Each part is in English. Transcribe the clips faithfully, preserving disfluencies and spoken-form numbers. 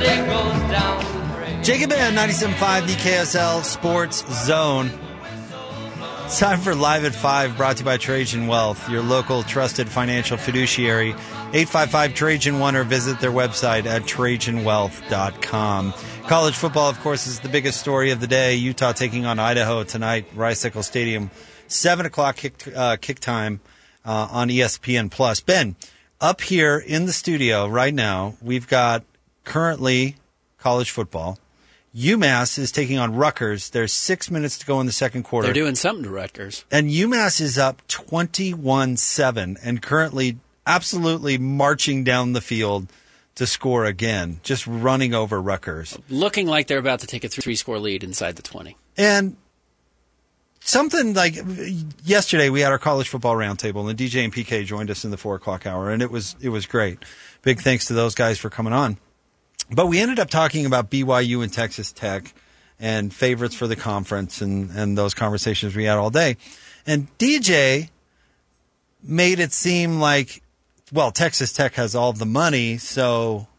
Everybody goes down the drain. Jacob and ninety-seven point five, the K S L Sports Zone. It's time for Live at five, brought to you by Trajan Wealth, your local trusted financial fiduciary. eight five five Trajan one or visit their website at trajan wealth dot com. College football, of course, is the biggest story of the day. Utah taking on Idaho tonight, Rice-Eccles Stadium, seven o'clock kick, uh, kick time uh, on E S P N plus. Ben, up here in the studio right now, we've got currently college football. UMass is taking on Rutgers. There's six minutes to go in the second quarter. They're doing something to Rutgers. And UMass is up twenty-one seven and currently absolutely marching down the field to score again, just running over Rutgers. Looking like they're about to take a three-score lead inside the twenty. And something like yesterday we had our college football roundtable, and D J and P K joined us in the four o'clock hour, and it was it was great. Big thanks to those guys for coming on. But we ended up talking about B Y U and Texas Tech and favorites for the conference and, and those conversations we had all day. And D J made it seem like, well, Texas Tech has all the money, so,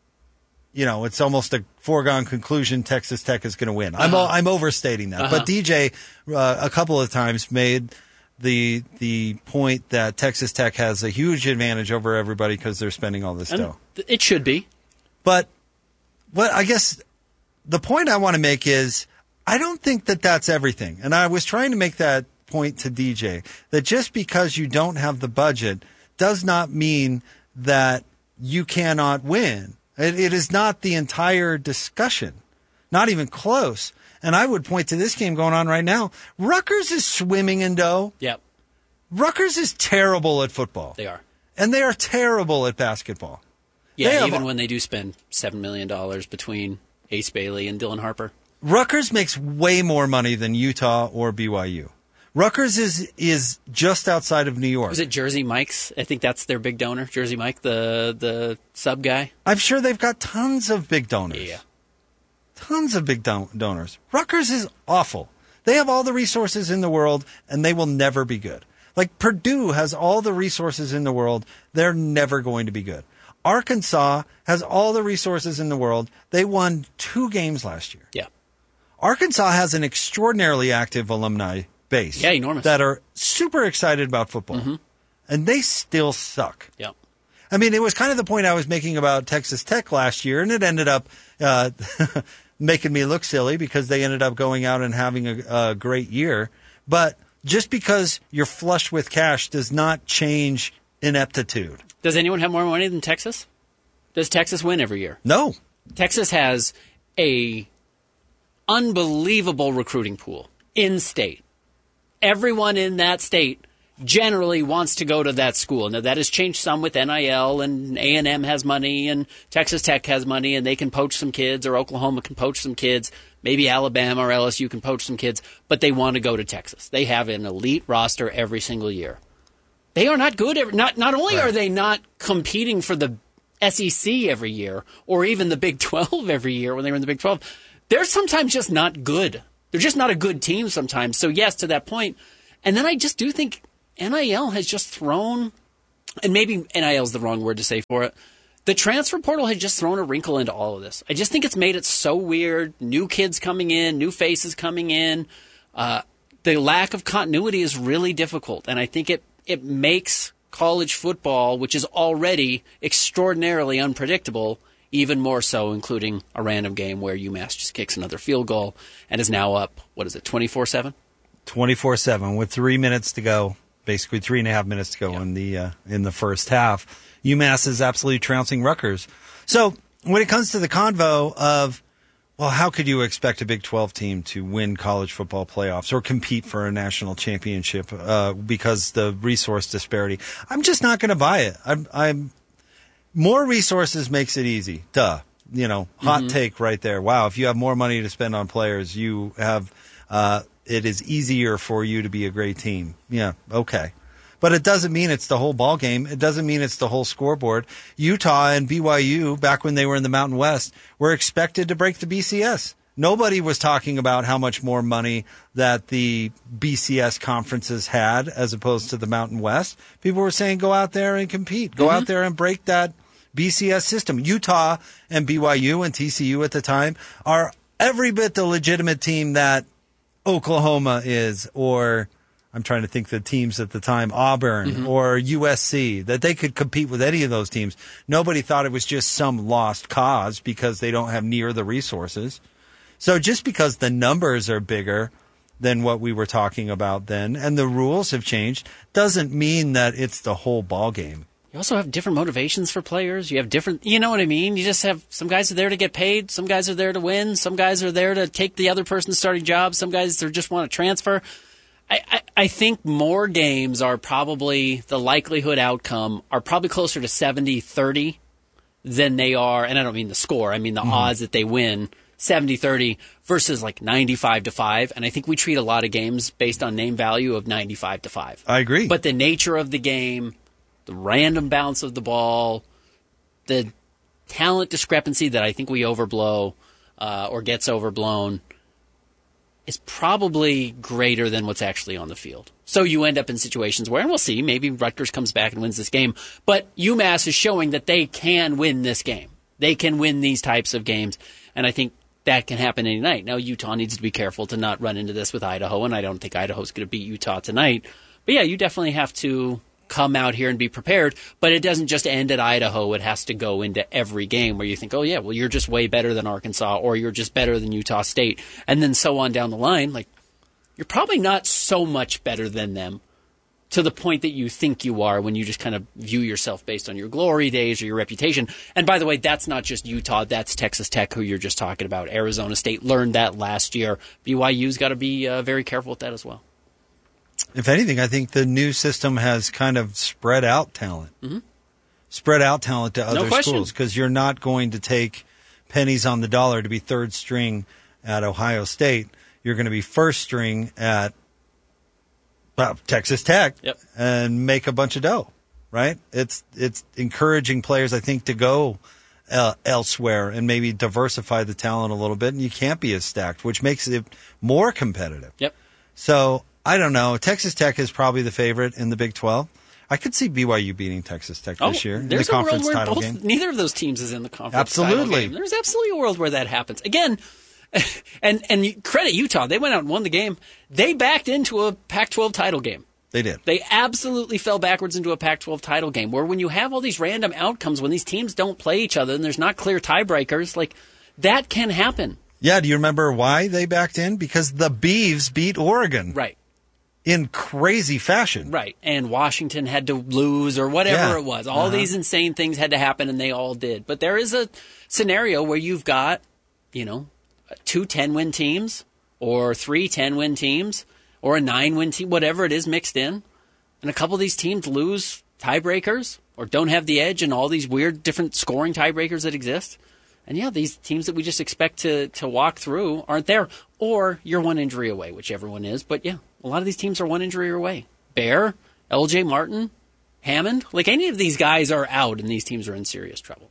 you know, it's almost a foregone conclusion Texas Tech is going to win. Uh-huh. I'm I'm overstating that. Uh-huh. But D J uh, a couple of times made the the point that Texas Tech has a huge advantage over everybody because they're spending all this dough. It should be. But what I guess the point I want to make is I don't think that that's everything. And I was trying to make that point to D J, that just because you don't have the budget does not mean that you cannot win. It, it is not the entire discussion, not even close. And I would point to this game going on right now. Rutgers is swimming in dough. Yep. Rutgers is terrible at football. They are. And they are terrible at basketball. Yeah, even when they do spend seven million dollars between Ace Bailey and Dylan Harper. Rutgers makes way more money than Utah or B Y U. Rutgers is is just outside of New York. Was it Jersey Mike's? I think that's their big donor, Jersey Mike, the the sub guy. I'm sure they've got tons of big donors. Yeah. Tons of big don- donors. Rutgers is awful. They have all the resources in the world, and they will never be good. Like Purdue has all the resources in the world. They're never going to be good. Arkansas has all the resources in the world. They won two games last year. Yeah. Arkansas has an extraordinarily active alumni base. Yeah, enormous. That are super excited about football. Mm-hmm. And they still suck. Yeah. I mean, it was kind of the point I was making about Texas Tech last year, and it ended up uh, making me look silly because they ended up going out and having a, a great year. But just because you're flush with cash does not change ineptitude. Does anyone have more money than Texas? Does Texas win every year? No. Texas has a unbelievable recruiting pool in state. Everyone in that state generally wants to go to that school. Now, that has changed some with N I L, and A and M has money, and Texas Tech has money, and they can poach some kids, or Oklahoma can poach some kids. Maybe Alabama or L S U can poach some kids, but they want to go to Texas. They have an elite roster every single year. They are not good. Every, not not only right. are they not competing for the S E C every year, or even the Big twelve every year when they were in the Big twelve, they're sometimes just not good. They're just not a good team sometimes. So, yes, to that point. And then I just do think N I L has just thrown, and maybe N I L is the wrong word to say for it, the transfer portal has just thrown a wrinkle into all of this. I just think it's made it so weird. New kids coming in, new faces coming in. Uh, the lack of continuity is really difficult, and I think it It makes college football, which is already extraordinarily unpredictable, even more so, including a random game where UMass just kicks another field goal and is now up, what is it, twenty-four seven? twenty-four seven with three minutes to go, basically three and a half minutes to go yeah. in the uh, in the first half. UMass is absolutely trouncing Rutgers. So when it comes to the convo of, well, how could you expect a Big twelve team to win college football playoffs or compete for a national championship uh, because the resource disparity? I'm just not going to buy it. I'm, I'm more resources makes it easy. Duh. You know, hot mm-hmm. take right there. Wow, if you have more money to spend on players, you have uh, it is easier for you to be a great team. Yeah, okay. But it doesn't mean it's the whole ball game. It doesn't mean it's the whole scoreboard. Utah and B Y U, back when they were in the Mountain West, were expected to break the B C S. Nobody was talking about how much more money that the B C S conferences had as opposed to the Mountain West. People were saying, go out there and compete. Go mm-hmm. out there and break that B C S system. Utah and B Y U and T C U at the time are every bit the legitimate team that Oklahoma is, or I'm trying to think the teams at the time, Auburn mm-hmm. or U S C, that they could compete with any of those teams. Nobody thought it was just some lost cause because they don't have near the resources. So just because the numbers are bigger than what we were talking about then, and the rules have changed, doesn't mean that it's the whole ball game. You also have different motivations for players. You have different, you know what I mean? You just have some guys are there to get paid. Some guys are there to win. Some guys are there to take the other person's starting job. Some guys are just want to transfer. I, I, I think more games are probably, the likelihood outcome are probably closer to seventy thirty than they are, and I don't mean the score, I mean the mm-hmm. odds that they win, seventy thirty versus like ninety-five to five. And I think we treat a lot of games based on name value of ninety-five to five. I agree. But the nature of the game, the random bounce of the ball, the talent discrepancy that I think we overblow uh, or gets overblown is probably greater than what's actually on the field. So you end up in situations where, and we'll see, maybe Rutgers comes back and wins this game, but UMass is showing that they can win this game. They can win these types of games, and I think that can happen any night. Now, Utah needs to be careful to not run into this with Idaho, and I don't think Idaho's going to beat Utah tonight. But yeah, you definitely have to come out here and be prepared, but it doesn't just end at Idaho. It has to go into every game where you think, oh yeah, well, you're just way better than Arkansas, or you're just better than Utah State, and then so on down the line. Like, you're probably not so much better than them to the point that you think you are when you just kind of view yourself based on your glory days or your reputation. And by the way, that's not just Utah, that's Texas Tech, who you're just talking about. Arizona State learned that last year. B Y U's got to be uh, very careful with that as well. If anything, I think the new system has kind of spread out talent. Mm-hmm. Spread out talent to other no schools, because you're not going to take pennies on the dollar to be third string at Ohio State. You're going to be first string at well, Texas Tech yep. and make a bunch of dough, right? It's it's encouraging players, I think, to go uh, elsewhere and maybe diversify the talent a little bit, and you can't be as stacked, which makes it more competitive. Yep. So I don't know. Texas Tech is probably the favorite in the Big twelve. I could see B Y U beating Texas Tech oh, this year in the there's conference a world where title both, game. Neither of those teams is in the conference absolutely. title game. There's absolutely a world where that happens. Again, and and credit Utah. They went out and won the game. They backed into a Pac twelve title game. They did. They absolutely fell backwards into a Pac twelve title game, where when you have all these random outcomes, when these teams don't play each other and there's not clear tiebreakers, like, that can happen. Yeah, do you remember why they backed in? Because the Beavs beat Oregon. Right. In crazy fashion. Right. And Washington had to lose, or whatever yeah. it was. All uh-huh. these insane things had to happen, and they all did. But there is a scenario where you've got, you know, two ten-win teams, or three ten-win teams, or a nine-win team, whatever it is mixed in. And a couple of these teams lose tiebreakers or don't have the edge in all these weird different scoring tiebreakers that exist. And yeah, these teams that we just expect to, to walk through aren't there. Or you're one injury away, which everyone is. But yeah, a lot of these teams are one injury away. Bear, L J Martin, Hammond, like any of these guys are out, and these teams are in serious trouble.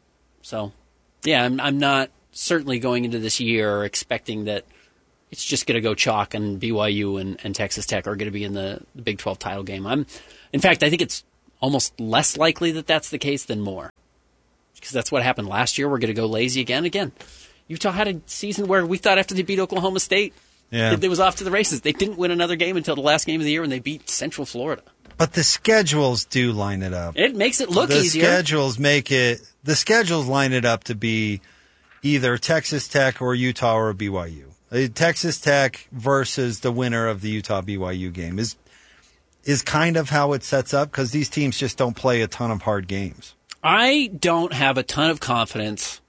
So yeah, I'm, I'm not certainly going into this year expecting that it's just going to go chalk and B Y U and, and Texas Tech are going to be in the, the Big twelve title game. I'm, in fact, I think it's almost less likely that that's the case than more. Because that's what happened last year. We're going to go lazy again. Again, Utah had a season where we thought after they beat Oklahoma State, yeah. it, it was off to the races. They didn't win another game until the last game of the year when they beat Central Florida. But the schedules do line it up. It makes it look the easier. The schedules make it. The schedules line it up to be either Texas Tech or Utah or B Y U. Uh, Texas Tech versus the winner of the Utah B Y U game is is kind of how it sets up, because these teams just don't play a ton of hard games. I don't have a ton of confidence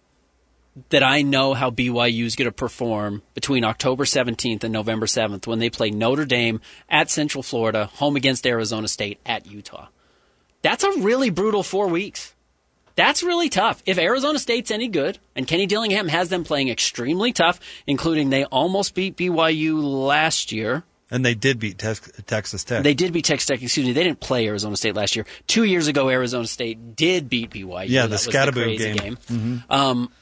that I know how B Y U is going to perform between October seventeenth and November seventh when they play Notre Dame at Central Florida, home against Arizona State, at Utah. That's a really brutal four weeks. That's really tough. If Arizona State's any good, and Kenny Dillingham has them playing extremely tough, including they almost beat B Y U last year. And they did beat Tex- Texas Tech. They did beat Texas Tech. Excuse me. They didn't play Arizona State last year. Two years ago, Arizona State did beat B Y U. Yeah, that the was Scatterboom the crazy game. game. Mm-hmm. Um,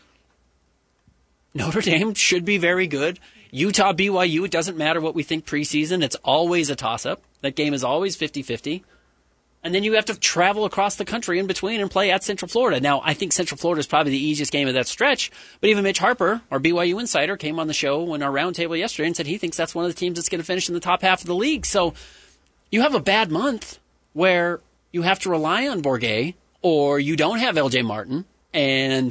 Notre Dame should be very good. Utah, B Y U, it doesn't matter what we think preseason. It's always a toss-up. That game is always fifty-fifty. And then you have to travel across the country in between and play at Central Florida. Now, I think Central Florida is probably the easiest game of that stretch. But even Mitch Harper, our B Y U insider, came on the show in our roundtable yesterday and said he thinks that's one of the teams that's going to finish in the top half of the league. So you have a bad month where you have to rely on Bourguet or you don't have L J Martin and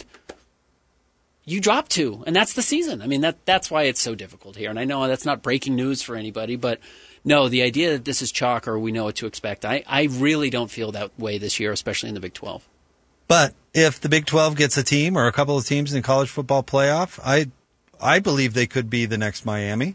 you drop two. And that's the season. I mean, that that's why it's so difficult here. And I know that's not breaking news for anybody, but no, the idea that this is chalk or we know what to expect, I, I really don't feel that way this year, especially in the Big twelve. But if the Big twelve gets a team or a couple of teams in the college football playoff, I I believe they could be the next Miami.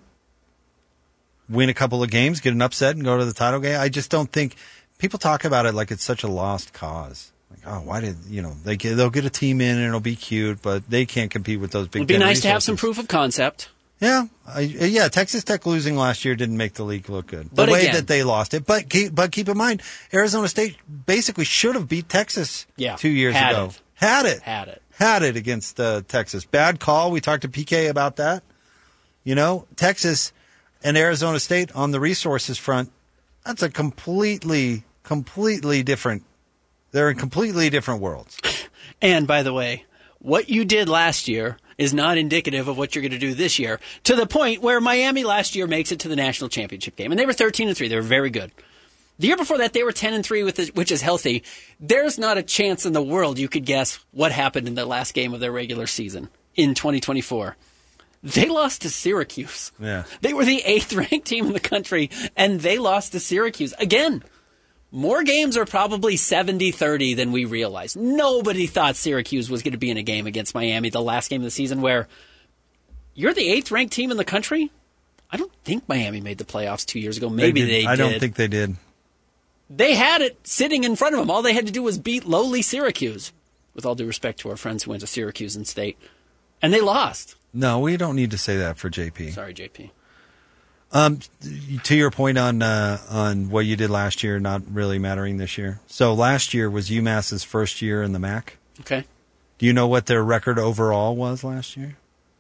Win a couple of games, get an upset, and go to the title game. I just don't think people talk about it like it's such a lost cause. Like, oh, why did, you know, they get, they'll get a team in and it'll be cute, but they can't compete with those big It'd be nice resources. to have some proof of concept. Yeah, I, yeah. Texas Tech losing last year didn't make the league look good. The But way again- that they lost it, but keep, but keep in mind, Arizona State basically should have beat Texas Yeah, two years had ago. it. Had it, Had it. had it against uh, Texas. Bad call. We talked to P K about that. You know, Texas and Arizona State on the resources front. That's a completely, completely different. They're in completely different worlds. And by the way, what you did last year is not indicative of what you're going to do this year, to the point where Miami last year makes it to the national championship game. And they were thirteen and three. They were very good. The year before that, they were ten and three, with the, which is healthy. There's not a chance in the world you could guess what happened in the last game of their regular season in twenty twenty-four. They lost to Syracuse. Yeah. They were the eighth ranked team in the country, and they lost to Syracuse. Again, more games are probably seventy thirty than we realize. Nobody thought Syracuse was going to be in a game against Miami the last game of the season where you're the eighth ranked team in the country. I don't think Miami made the playoffs two years ago. Maybe did- they did. I don't think they did. They had it sitting in front of them. All they had to do was beat lowly Syracuse, with all due respect to our friends who went to Syracuse and State. And they lost. No, we don't need to say that for J P. Sorry, J P. Um, to your point on uh, on what you did last year not really mattering this year. So last year was UMass's first year in the M A C. Okay. Do you know what their record overall was last year?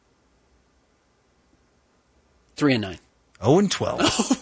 Three and nine. Oh and twelve.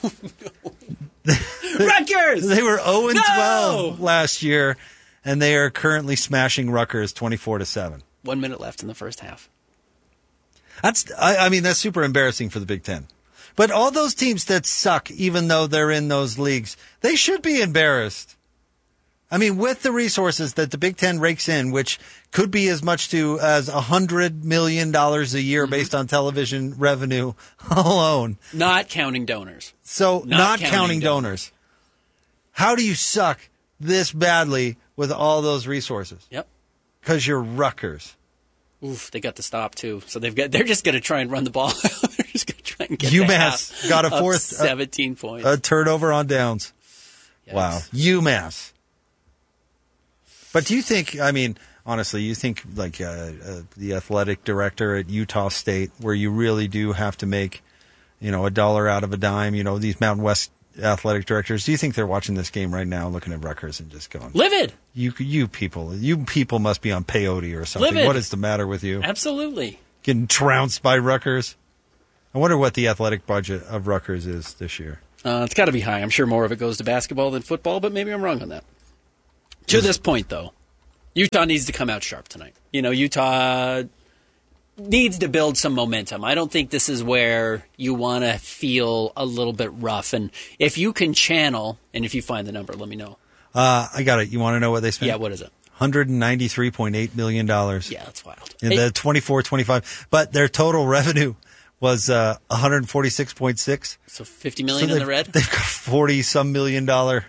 Rutgers! They were oh and No! twelve last year, and they are currently smashing Rutgers twenty-four to seven. One minute left in the first half. That's, I, I mean, that's super embarrassing for the Big Ten. But all those teams that suck, even though they're in those leagues, they should be embarrassed. I mean, with the resources that the Big Ten rakes in, which could be as much to as one hundred million dollars a year Mm-hmm. based on television revenue alone. Not counting donors. So, Not not, counting counting, donors. donors. How do you suck this badly with all those resources? Yep. Because you're Rutgers. Oof, they got the stop too. So they've got. They're just going to try and run the ball. They're just going to try and get the UMass half got a up fourth- uh, seventeen points. A turnover on downs. Yikes. Wow. UMass. But do you think, I mean, honestly, you think like uh, uh, the athletic director at Utah State, where you really do have to make, you know, a dollar out of a dime, you know, these Mountain West athletic directors, do you think they're watching this game right now looking at Rutgers and just going, Livid. you you people, you people must be on peyote or something. Livid. What is the matter with you? Absolutely. Getting trounced by Rutgers? I wonder what the athletic budget of Rutgers is this year. Uh, it's got to be high. I'm sure more of it goes to basketball than football, but maybe I'm wrong on that. To this point, though, Utah needs to come out sharp tonight. You know, Utah needs to build some momentum. I don't think this is where you want to feel a little bit rough. And if you can channel, and if you find the number, let me know. Uh, I got it. You want to know what they spent? Yeah, what is it? one hundred ninety-three point eight million dollars. Yeah, that's wild. In the twenty-four twenty-five. But their total revenue was uh, one hundred forty-six point six. So fifty million So in the they've- red? They've got forty-some million dollar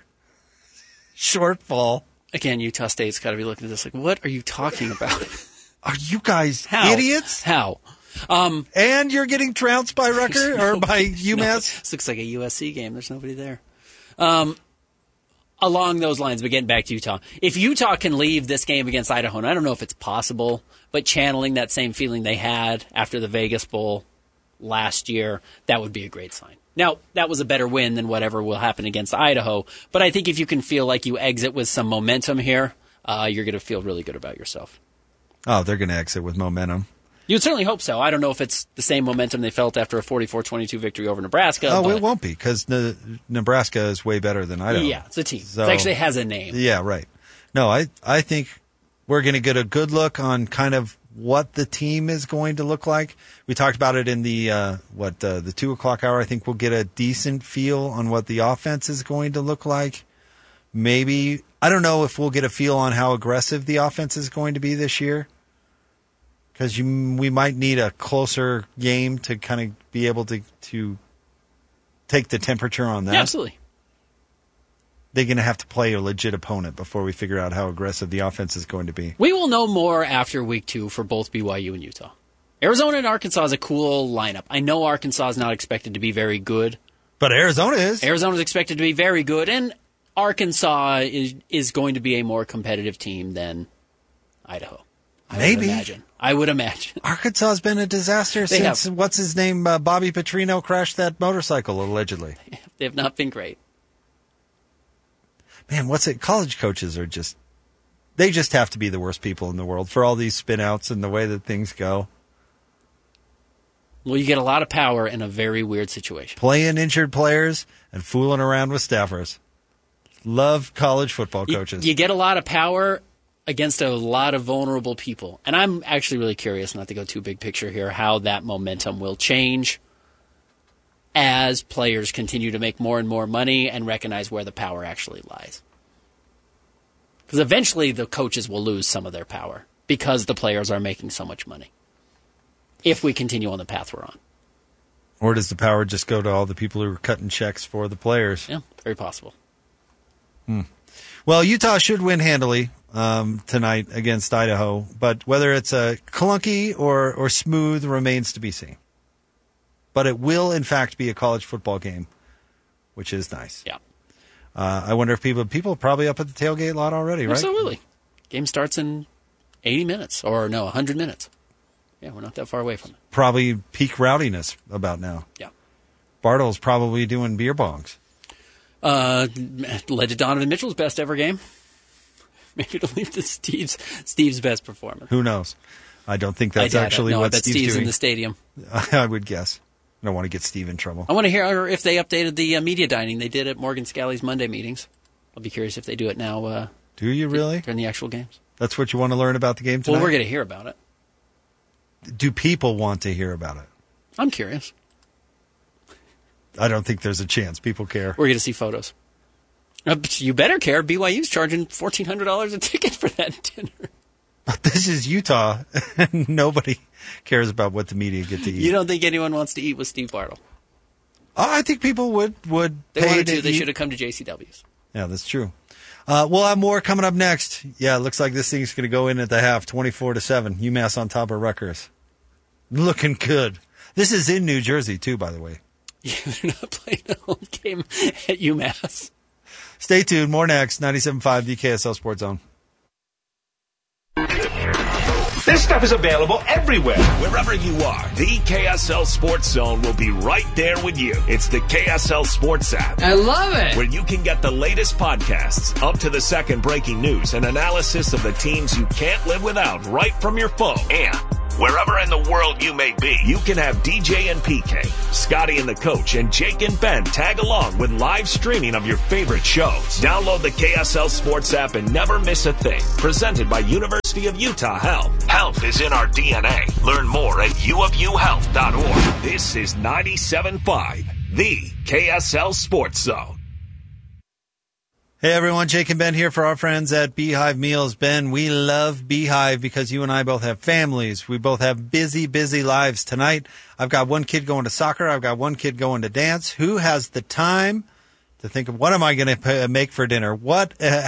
shortfall. Again, Utah State's got to be looking at this like, what are you talking about? Are you guys How? idiots? How? Um, And you're getting trounced by Rutgers or by UMass? No, this looks like a U S C game. There's nobody there. Um, along those lines, but getting back to Utah, if Utah can leave this game against Idaho, and I don't know if it's possible, but channeling that same feeling they had after the Vegas Bowl last year, that would be a great sign. Now, that was a better win than whatever will happen against Idaho, but I think if you can feel like you exit with some momentum here, uh, you're going to feel really good about yourself. Oh, they're going to exit with momentum. You'd certainly hope so. I don't know if it's the same momentum they felt after a forty-four twenty-two victory over Nebraska. Oh, but it won't be because ne- Nebraska is way better than Idaho. Yeah, it's a team. So, it actually has a name. Yeah, right. No, I, I think we're going to get a good look on kind of what the team is going to look like. We talked about it in the uh, what uh, the two o'clock hour. I think we'll get a decent feel on what the offense is going to look like. Maybe I don't know if we'll get a feel on how aggressive the offense is going to be this year. Because we might need a closer game to kind of be able to, to take the temperature on that. Yeah, absolutely. They're going to have to play a legit opponent before we figure out how aggressive the offense is going to be. We will know more after week two for both B Y U and Utah. Arizona and Arkansas is a cool lineup. I know Arkansas is not expected to be very good. But Arizona is. Arizona is expected to be very good, and Arkansas is is going to be a more competitive team than Idaho. I Maybe. would imagine. I would imagine. Arkansas has been a disaster They since, have. what's his name, uh, Bobby Petrino crashed that motorcycle, allegedly. They have not been great. Man, what's it? College coaches are just, they just have to be the worst people in the world for all these spin outs and the way that things go. Well, you get a lot of power in a very weird situation. Playing injured players and fooling around with staffers. Love college football You- coaches. You, get a lot of power against a lot of vulnerable people. And I'm actually really curious, not to go too big picture here, how that momentum will change as players continue to make more and more money and recognize where the power actually lies. Because eventually the coaches will lose some of their power because the players are making so much money. If we continue on the path we're on. Or does the power just go to all the people who are cutting checks for the players? Yeah, very possible. Well, Utah should win handily um, tonight against Idaho, but whether it's a clunky or, or smooth remains to be seen. But it will, in fact, be a college football game, which is nice. Yeah. Uh, I wonder if people people are probably up at the tailgate lot already, right? Absolutely. Game starts in eighty minutes, or no, one hundred minutes. Yeah, we're not that far away from it. Probably peak rowdiness about now. Yeah. Bartle's probably doing beer bongs. Uh, led to Donovan Mitchell's best ever game. Maybe it'll lead to Steve's Steve's best performance. Who knows? I don't think that's I doubt it. actually no, what I bet Steve's, Steve's doing. in the stadium. I would guess. I don't want to get Steve in trouble. I want to hear if they updated the uh, media dining they did at Morgan Scalley's Monday meetings. I'll be curious if they do it now. Uh, Do you really? during the actual games? That's what you want to learn about the game tonight? Well, we're going to hear about it. Do people want to hear about it? I'm curious. I don't think there's a chance. People care. We're going to see photos. Uh, but you better care. B Y U's charging fourteen hundred dollars a ticket for that dinner. But this is Utah, and nobody cares about what the media get to eat. You don't think anyone wants to eat with Steve Bartle? Oh, I think people would would They pay wanted to to. They eat. should have come to J C W's. Yeah, that's true. Uh, we'll have more coming up next. Yeah, it looks like this thing's going to go in at the half, twenty-four to seven. UMass on top of Rutgers. Looking good. This is in New Jersey, too, by the way. Yeah, they're not playing a home game at UMass. Stay tuned. More next. ninety-seven point five, the K S L Sports Zone. This stuff is available everywhere. Wherever you are, the K S L Sports Zone will be right there with you. It's the K S L Sports app, I love it. where you can get the latest podcasts, up to the second breaking news, and analysis of the teams you can't live without right from your phone. And wherever in the world you may be, you can have D J and P K, Scotty and the Coach, and Jake and Ben tag along with live streaming of your favorite shows. Download the K S L Sports app and never miss a thing. Presented by University of Utah Health. Health is in our D N A. Learn more at u of u health dot org. This is ninety-seven point five, the K S L Sports Zone. Hey everyone, Jake and Ben here for our friends at Beehive Meals. Ben, we love Beehive because you and I both have families. We both have busy, busy lives. Tonight, I've got one kid going to soccer. I've got one kid going to dance. Who has the time to think of what am I going to make for dinner? What uh,